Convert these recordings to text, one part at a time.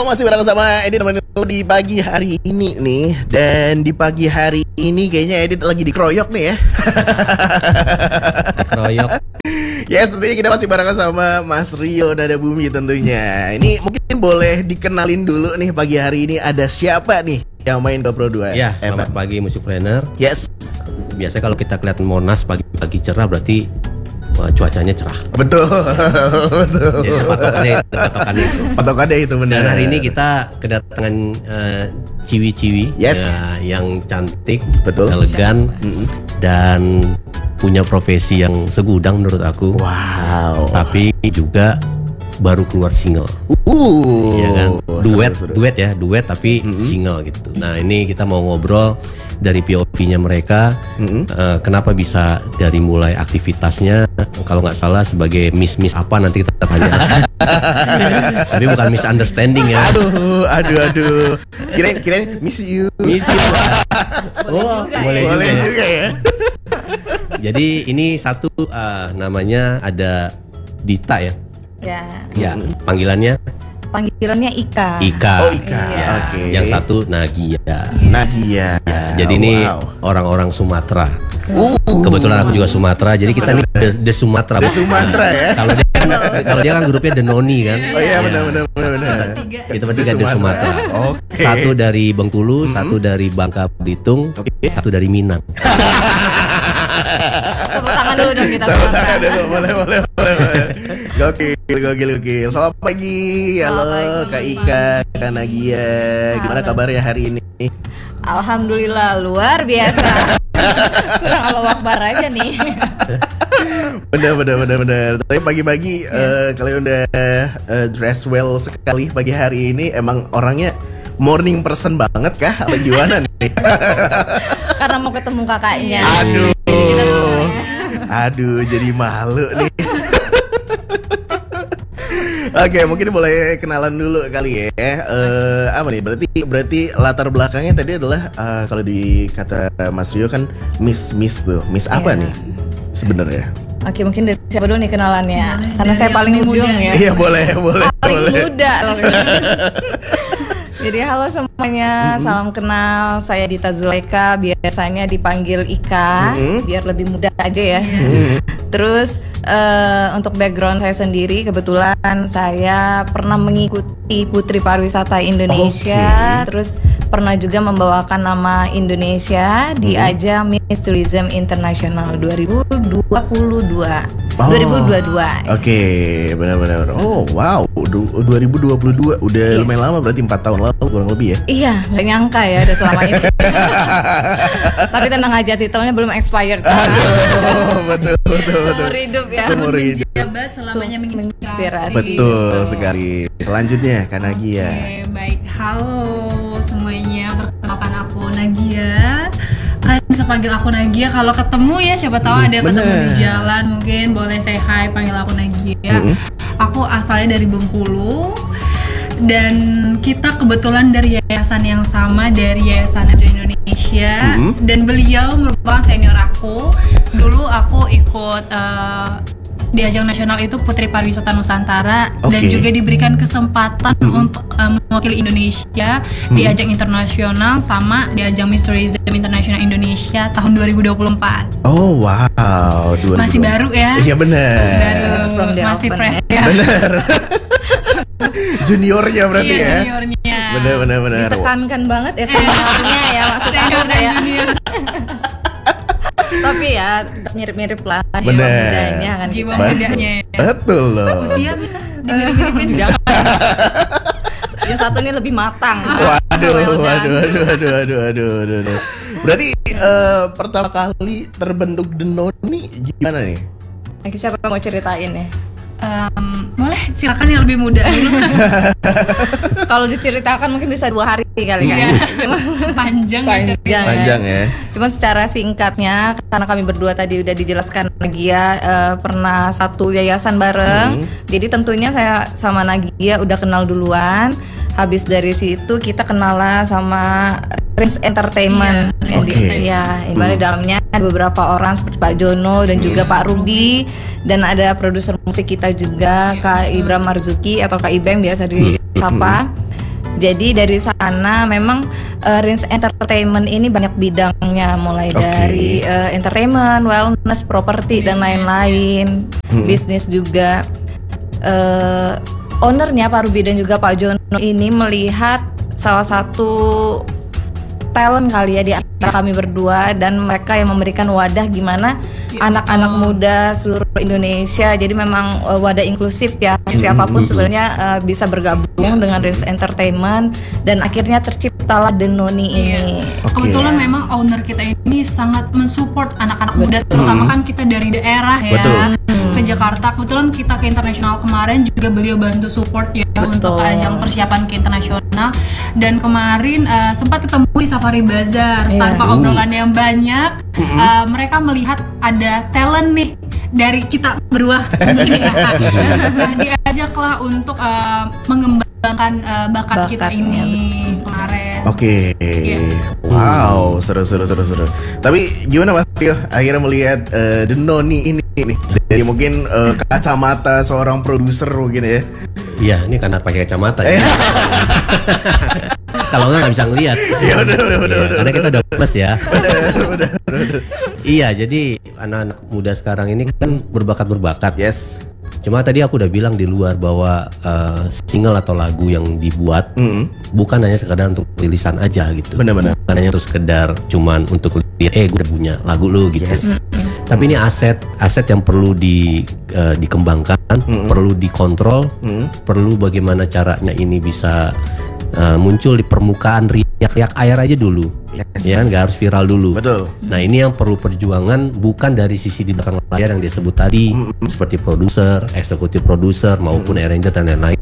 masih bareng sama Edit nemenin lu di pagi hari ini nih. Dan di pagi hari ini kayaknya Edit lagi dikeroyok nih ya. Dikeroyok. Yes, tentunya kita masih bareng sama Mas Rio Nada Bumi tentunya. Ini mungkin boleh dikenalin dulu nih pagi hari ini ada siapa nih yang main Pro 2? Ya, selamat pagi Musikpreneur. Yes. Biasanya kalau kita kelihatan Monas pagi-pagi cerah berarti cuacanya cerah. Betul. Betul. Ya, Patokannya itu benar. Dan hari ini kita kedatangan ciwi-ciwi. Yes. Yang cantik, betul, elegan, dan punya profesi yang segudang menurut aku. Wow. Tapi juga baru keluar single. Ya kan? Duet tapi single gitu. Nah, ini kita mau ngobrol dari POV-nya mereka, kenapa bisa dari mulai aktivitasnya, kalau nggak salah sebagai miss apa nanti kita tanya. Tapi bukan misunderstanding ya. Aduh. Kirain miss you. Boleh juga ya. Jadi ini satu namanya ada Dita ya. Ya, panggilannya Ika. Oh, Ika. Iya. Oke. Yang satu Nagia. Ya, jadi ini orang-orang Sumatera. Kebetulan aku juga Sumatera, jadi kita nih The Sumatera. The Sumatera ya. Kalau dia kan grupnya The Noni kan. Oh iya, benar. Kita bertiga The Sumatera. Oke. Satu dari Bengkulu, satu dari Bangka Belitung, satu dari Minang. Tepuk tangan dulu dong kita. Tepuk tangan dulu, boleh. Gokil. Selamat pagi. Halo Kak Ika, Kak Nagia. Gimana kabarnya hari ini? Alhamdulillah luar biasa. Kurang Allah Akbar aja nih. Bener. Tapi pagi-pagi kalian udah dress well sekali pagi hari ini. Emang orangnya morning person banget kah? Atau gimana nih? Karena mau ketemu kakaknya. Aduh, jadi malu nih. Oke, mungkin boleh kenalan dulu kali ya. Apa nih? Berarti latar belakangnya tadi adalah kalau di kata Mas Rio kan miss tuh. Miss apa nih sebenarnya? Oke, mungkin dari siapa dulu nih kenalannya? Karena saya paling ujung ya. Iya, boleh. Paling muda loh. Jadi halo semuanya, salam kenal. Saya Dita Zulaika, biasanya dipanggil Ika, biar lebih mudah aja ya. Terus untuk background saya sendiri, kebetulan saya pernah mengikuti Putri Pariwisata Indonesia, terus pernah juga membawakan nama Indonesia di ajang Miss Tourism International 2022. 2022. Oke, benar. Oh, wow. 2022 udah lumayan lama, berarti 4 tahun lalu kurang lebih ya. Iya, nggak nyangka ya udah selama ini. Tapi tenang aja, titelnya belum expired. Betul. Seumur hidup ya. Seumur hidup. Jabat selamanya menginspirasi. Betul sekali. Selanjutnya Kak Nagia. Oke, baik. Halo semuanya, perkenalkan aku Nagia. Kalian bisa panggil aku Nagia kalau ketemu ya, siapa tahu ada ketemu di jalan, mungkin boleh say hi, panggil aku Nagia. Aku asalnya dari Bengkulu dan kita kebetulan dari yayasan yang sama, dari Yayasan Ajo Indonesia, dan beliau merupakan senior aku. Dulu aku ikut di ajang nasional itu Putri Pariwisata Nusantara, dan juga diberikan kesempatan untuk mewakili Indonesia di ajang internasional sama di ajang Miss Tourism International Indonesia tahun 2024. Oh wow, 2024. Masih baru ya? Iya benar. Masih baru, masih fresh ya. Benar. Juniornya berarti ya? Juniornya. Benar. Ditekankan banget ya seniornya ya, maksudnya Junior. Tapi ya mirip-mirip lah. Bener. Jiwa mudanya. Betul loh. Usia bisa dimirip-miripin. Jangan. Yang satu ini lebih matang. Waduh. Berarti pertama kali terbentuk The Noni gimana nih? Siapa yang mau ceritain ya? Boleh, silakan yang lebih muda dulu. Kalau diceritakan mungkin bisa 2 hari kali kan. Panjang ya. Cuman secara singkatnya, karena kami berdua tadi udah dijelaskan Nagia pernah satu yayasan bareng. Jadi tentunya saya sama Nagia udah kenal duluan. Habis dari situ kita kenalan sama Rins Entertainment. Ya, di dalamnya ada beberapa orang seperti Pak Jono dan juga Pak Ruby, dan ada produser musik kita juga Kak Ibram Marzuki atau Kak Ibeng biasa disapa. Jadi dari sana memang Rins Entertainment ini banyak bidangnya, mulai dari entertainment, wellness, properti dan lain-lain, bisnis juga. Ownernya Pak Ruby dan juga Pak Jono ini melihat salah satu talent kali ya di antara kami berdua, dan mereka yang memberikan wadah gimana anak-anak muda seluruh Indonesia. Jadi memang wadah inklusif ya, siapapun sebenarnya bisa bergabung dengan Rins Entertainment, dan akhirnya terciptalah The Noni ini. Kebetulan memang owner kita ini sangat mensupport anak-anak muda, terutama kan kita dari daerah ya. Ke Jakarta. Kebetulan kita ke internasional kemarin juga beliau bantu support ya untuk ajang persiapan ke internasional. Dan kemarin sempat ketemu di Safari Bazaar tanpa obrolan yang banyak. Mereka melihat ada talent nih dari kita berdua mungkin ya. Nah, diajaklah untuk mengembangkan bakat kita ini kemarin. Wow, seru. Tapi gimana Mas Rio akhirnya melihat The Noni ini nih? Dari mungkin kacamata seorang produser mungkin ya. Iya, ini karena pakai kacamata ya. Kalau nggak bisa ngelihat. Ya udah. Karena kita udah plus ya. Udah. Iya, jadi anak-anak muda sekarang ini kan berbakat. Yes. Cuma tadi aku udah bilang di luar bahwa single atau lagu yang dibuat bukan hanya sekedar untuk rilisan aja gitu. Benar. Bukan hanya untuk sekedar cuman untuk lihat gue udah punya lagu lu gitu. Yes. Tapi ini aset yang perlu dikembangkan, perlu dikontrol, perlu bagaimana caranya ini bisa muncul di permukaan riak air aja dulu. Yes. Ya, nggak harus viral dulu. Betul. Nah, ini yang perlu perjuangan bukan dari sisi di belakang layar yang dia sebut tadi, seperti produser, eksekutif produser maupun arranger dan lain-lain.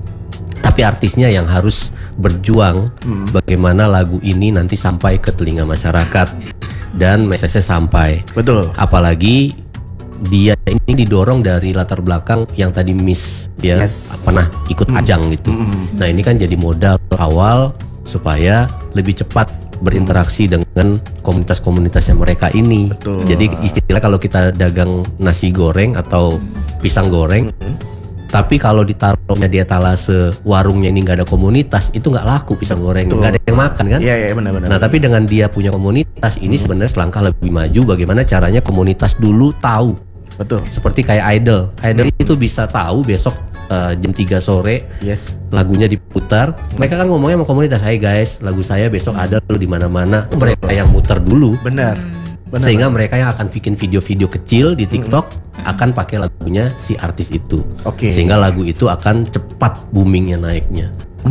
Tapi artisnya yang harus berjuang bagaimana lagu ini nanti sampai ke telinga masyarakat dan message sampai. Betul. Apalagi dia ini didorong dari latar belakang yang tadi Miss ya pernah ikut ajang gitu. Nah, ini kan jadi modal awal supaya lebih cepat berinteraksi dengan komunitas-komunitas yang mereka ini. Betul. Jadi istilah kalau kita dagang nasi goreng atau pisang goreng, tapi kalau ditaruhnya di etalase warungnya ini nggak ada komunitas, itu nggak laku pisang goreng, nggak ada yang makan kan? Iya benar. Nah, tapi dengan dia punya komunitas ini sebenarnya selangkah lebih maju. Bagaimana caranya komunitas dulu tahu. Betul. Seperti kayak Idol itu bisa tahu besok jam 3 sore lagunya diputar. Mereka kan ngomongnya sama komunitas, "Hai guys, lagu saya besok ada lo di mana-mana." Mereka yang muter dulu. Benar. Sehingga mereka yang akan bikin video-video kecil di TikTok akan pakai lagunya si artis itu. Sehingga lagu itu akan cepat boomingnya naiknya.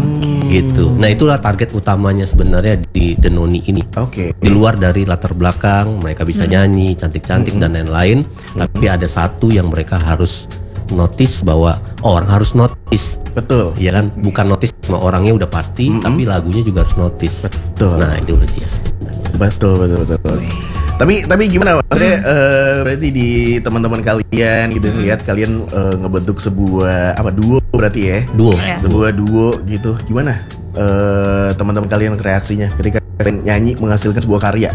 Gitu. Nah, itulah target utamanya sebenarnya di The Noni ini. Di luar dari latar belakang, mereka bisa nyanyi cantik-cantik dan lain-lain, tapi ada satu yang mereka harus notice, bahwa orang harus notice. Betul. Ya kan, bukan notice sama orangnya udah pasti, tapi lagunya juga harus notice. Betul. Nah, itu udah dia sebenarnya. Betul. Tapi gimana maksudnya berarti di teman-teman kalian gitu lihat kalian ngebentuk sebuah duo berarti ya? Duo. Sebuah duo gitu. Gimana teman-teman kalian reaksinya ketika kalian nyanyi menghasilkan sebuah karya?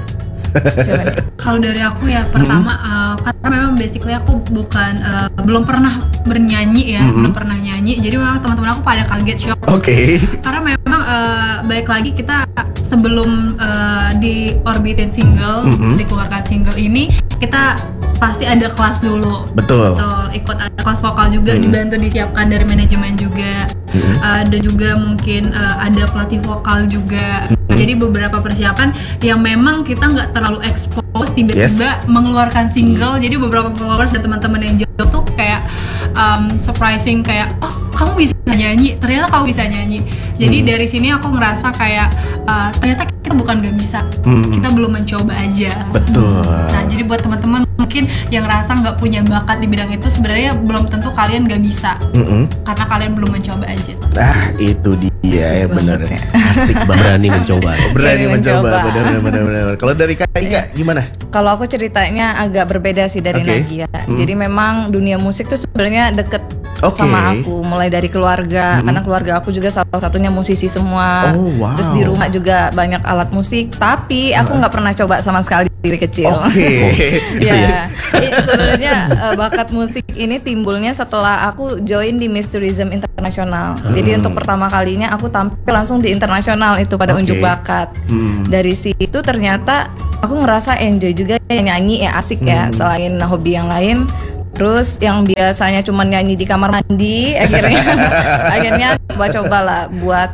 Kalau dari aku ya pertama karena memang basically aku bukan belum pernah bernyanyi ya, belum pernah nyanyi. Jadi memang teman-teman aku pada kaget, shock. Karena memang balik lagi kita sebelum diorbitin single, dikeluarkan single ini, kita pasti ada kelas dulu. Betul. Ikut ada kelas vokal juga, dibantu disiapkan dari manajemen juga. Dan juga mungkin ada pelatih vokal juga. Jadi beberapa persiapan yang memang kita nggak terlalu expose, tiba-tiba mengeluarkan single. Jadi beberapa followers dan teman-teman yang jauh tuh kayak surprising, kayak oh kamu bisa nyanyi, ternyata kamu bisa nyanyi. Jadi dari sini aku ngerasa kayak ternyata kita bukan nggak bisa, kita belum mencoba aja. Betul. Nah, jadi buat teman-teman mungkin yang ngerasa nggak punya bakat di bidang itu, sebenarnya belum tentu kalian nggak bisa, karena kalian belum mencoba aja. Ah, itu dia ya, benar. Asik banget. Berani mencoba. Berani mencoba. Benar. Kalau dari Kak Ika gimana? Kalau aku ceritanya agak berbeda sih dari Nagia. Jadi memang dunia musik tuh sebenarnya deket sama aku, mulai dari keluarga, karena keluarga aku juga salah satunya musisi semua. Terus di rumah juga banyak alat musik, tapi aku nggak pernah coba sama sekali dari kecil. Oke. Gitu ya. Ya, sebenarnya bakat musik ini timbulnya setelah aku join di Miss Tourism Internasional. Jadi untuk pertama kalinya aku tampil langsung di internasional itu pada Oke. unjuk bakat. Dari situ ternyata aku ngerasa enjoy juga ya, nyanyi ya asik ya, selain hobi yang lain. Terus yang biasanya cuma nyanyi di kamar mandi, akhirnya coba-coba lah buat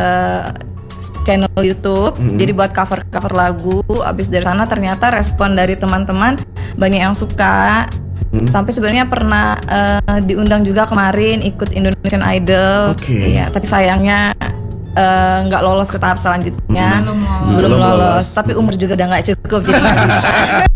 channel YouTube. Jadi buat cover lagu. Abis dari sana ternyata respon dari teman-teman banyak yang suka. Sampai sebenarnya pernah diundang juga kemarin ikut Indonesian Idol. Oke. Iya, tapi sayangnya nggak lolos ke tahap selanjutnya. Belum Belum lolos. lolos. Tapi umur juga udah nggak cukup jadi nggak bisa.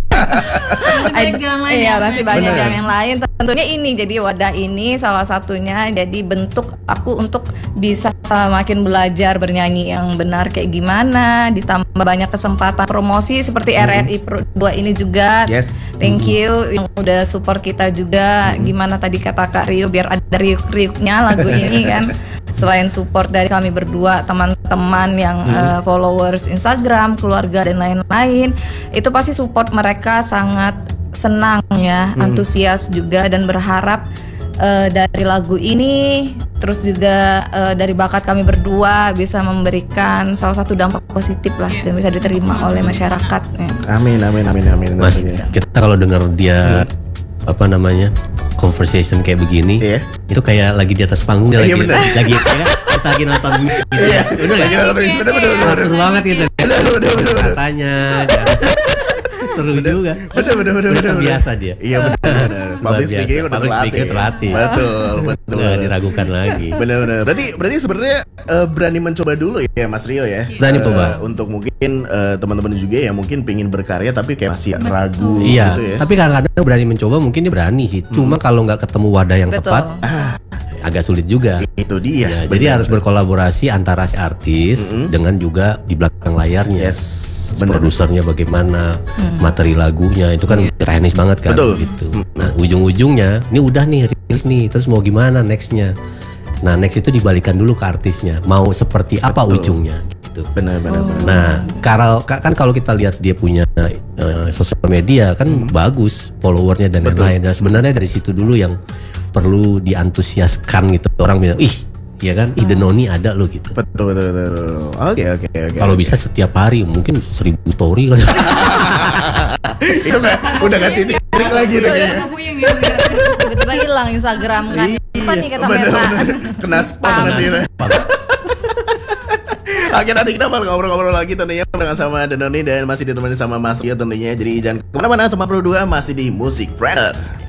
Masih banyak jalan lain Iya, ya, masih Beb? banyak Bener. jalan yang lain. Tentunya ini jadi wadah ini salah satunya. Jadi bentuk aku untuk bisa semakin belajar bernyanyi yang benar kayak gimana. Ditambah banyak kesempatan promosi seperti RRI Pro 2 ini juga. Yes. Thank you yang udah support kita juga. Gimana tadi kata Kak Rio biar ada riuk-riuknya lagu ini kan. Selain support dari kami berdua, teman-teman yang followers Instagram, keluarga dan lain-lain, itu pasti support mereka sangat senang ya, antusias juga dan berharap dari lagu ini, terus juga dari bakat kami berdua bisa memberikan salah satu dampak positif lah dan bisa diterima oleh masyarakat. Ya. Amin. Mas, tentunya. kita kalau dengar dia apa namanya conversation kayak begini, Iya. itu kayak lagi di atas panggung, dia Iya, lagi bener. lagi ya kan? Kita lagi nonton musik gitu. Iya, Bener lagi nggak? nonton musik. Bener. Seru banget gitu. Bener. Katanya kan. Seru juga. Bener. Biasa dia. Iya benar. Public biasa. speaking udah Public terlatih. speaking terlatih. Betul. Nggak diragukan lagi. Benar. Berarti sebenarnya berani mencoba dulu ya Mas Rio ya. Berani coba. Untuk mungkin teman-teman juga yang mungkin pingin berkarya tapi kayak masih ragu Iya, gitu ya. tapi kadang-kadang berani mencoba, mungkin dia berani sih. Cuma kalau nggak ketemu wadah yang Betul. tepat, agak sulit juga. Itu dia. Ya, jadi harus berkolaborasi antara si artis dengan juga di belakang layarnya. Yes, benar. Produsernya bagaimana, materi lagunya itu kan teknis banget kan. Betul. Gitu. Nah ujung-ujungnya, ini udah nih rilis nih, terus mau gimana nextnya? Nah next itu dibalikan dulu ke artisnya, mau seperti apa ujungnya gitu. Benar. Nah, kalau kita lihat dia punya sosial media kan bagus followernya dan lain-lain. Nah, sebenarnya dari situ dulu yang perlu diantusiaskan gitu. Orang bilang, ih, ya kan, ide Noni ada lo gitu. Betul. Oke. Kalau bisa setiap hari, mungkin 1000 story kali. Itu udah ganti titik lagi tuh kayaknya. Agak puyeng ya lihat. Tiba-tiba hilang Instagram kan. Apa nih kata Meta? Bener. Kena spam nanti. Oke, nanti kita bakal ngobrol-ngobrol lagi tentunya dengan sama Denoni dan masih ditemani sama Mas Rio tentunya. Jadi jangan kemana-mana, teman Pro 2 masih di Musik Planner.